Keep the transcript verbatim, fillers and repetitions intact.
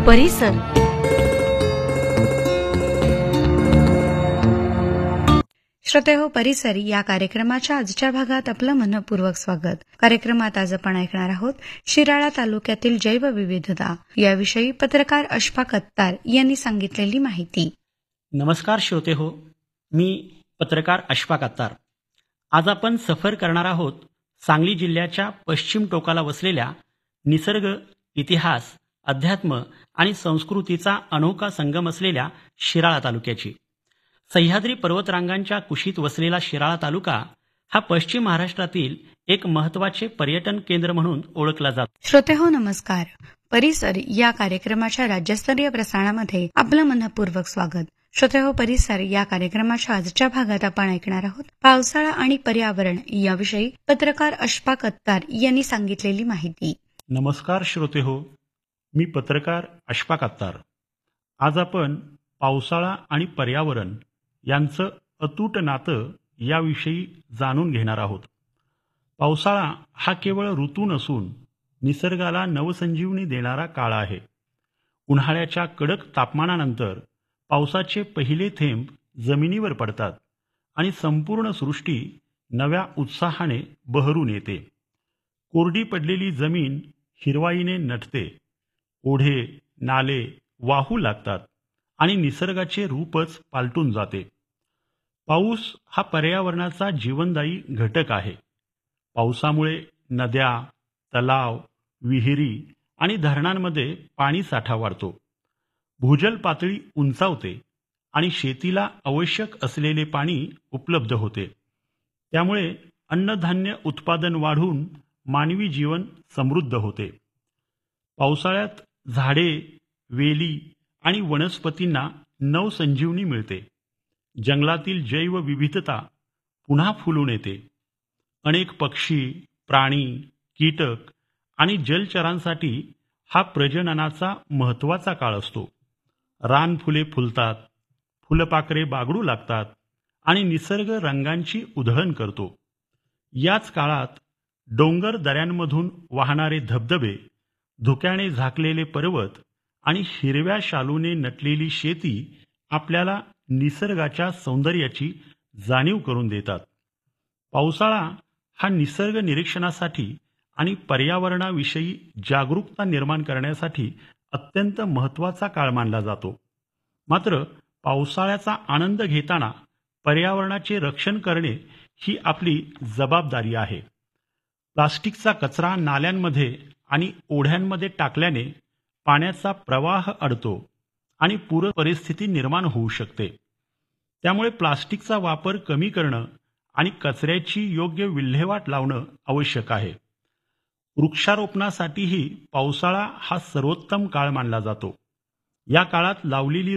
परिसर. श्रोतेहो, परिसर या कार्यक्रमाच्या आजच्या भागात आपलं मनपूर्वक स्वागत. कार्यक्रमात आज आपण ऐकणार आहोत शिराळा तालुक्यातील जैवविविधता याविषयी पत्रकार अशफाक अत्तार यांनी सांगितलेली माहिती. नमस्कार श्रोतेहो, मी पत्रकार अशफाक अत्तार. आज आपण सफर करणार आहोत सांगली जिल्ह्याच्या पश्चिम टोकाला वसलेल्या निसर्ग, इतिहास, अध्यात्म आणि संस्कृतीचा अनोखा संगम असलेल्या शिराळा तालुक्याची. सह्याद्री पर्वतरांगांच्या कुशीत वसलेला शिराळा तालुका हा पश्चिम महाराष्ट्रातील एक महत्त्वाचे पर्यटन केंद्र म्हणून ओळखला जातो. श्रोतेहो नमस्कार. परिसर या कार्यक्रमाच्या राज्यस्तरीय प्रसारणामध्ये आपलं मनपूर्वक स्वागत. श्रोतेहो, परिसर या कार्यक्रमाच्या आजच्या भागात आपण ऐकणार आहोत पावसाळा आणि पर्यावरण याविषयी पत्रकार अशफाक अत्तार यांनी सांगितलेली माहिती. नमस्कार श्रोतेहो, मी पत्रकार अशफाक अत्तार. आज आपण पावसाळा आणि पर्यावरण यांचं अतूट नातं याविषयी जाणून घेणार आहोत. पावसाळा हा केवळ ऋतू नसून निसर्गाला नवसंजीवनी देणारा काळ आहे. उन्हाळ्याच्या कडक तापमानानंतर पावसाचे पहिले थेंब जमिनीवर पडतात आणि संपूर्ण सृष्टी नव्या उत्साहाने बहरून येते. कोरडी पडलेली जमीन हिरवाईने नटते, ओढे नाले वाहू लागतात आणि निसर्गाचे रूपच पालटून जाते. पाऊस हा पर्यावरणाचा जीवनदायी घटक आहे. पावसामुळे नद्या, तलाव, विहिरी आणि धरणांमध्ये पाणी साठा वाढतो. भूजल पातळी उंचावते आणि शेतीला आवश्यक असलेले पाणी उपलब्ध होते. त्यामुळे अन्नधान्य उत्पादन वाढून मानवी जीवन समृद्ध होते. पावसाळ्यात झाडे, वेली आणि वनस्पतींना नवसंजीवनी मिळते. जंगलातील जैवविविधता पुन्हा फुलून येते. अनेक पक्षी, प्राणी, कीटक आणि जलचरांसाठी हा प्रजननाचा महत्त्वाचा काळ असतो. रानफुले फुलतात, फुलपाखरे बागडू लागतात आणि निसर्ग रंगांची उधळण करतो. याच काळात डोंगर दऱ्यांमधून वाहणारे धबधबे, धुक्याने झाकलेले पर्वत आणि हिरव्या शालूने नटलेली शेती आपल्याला निसर्गाच्या सौंदर्याची जाणीव करून देतात. पावसाळा हा निसर्ग निरीक्षणासाठी आणि पर्यावरणाविषयी जागरूकता निर्माण करण्यासाठी अत्यंत महत्त्वाचा काळ मानला जातो. मात्र पावसाळ्याचा आनंद घेताना पर्यावरणाचे रक्षण करणे ही आपली जबाबदारी आहे. प्लास्टिकचा कचरा नाल्यांमध्ये आणि ओढ्यांमध्ये टाकल्याने पाण्याचा प्रवाह अडतो आणि पूर परिस्थिती निर्माण होऊ शकते. त्यामुळे प्लास्टिकचा वापर कमी करणं आणि कचऱ्याची योग्य विल्हेवाट लावणं आवश्यक आहे. वृक्षारोपणासाठीही पावसाळा हा सर्वोत्तम काळ मानला जातो. या काळात लावलेली